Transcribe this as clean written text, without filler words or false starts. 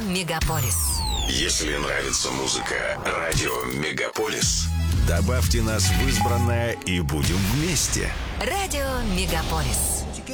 Мегаполис. Если нравится музыка Радио Мегаполис, добавьте нас в избранное и будем вместе. Радио Мегаполис.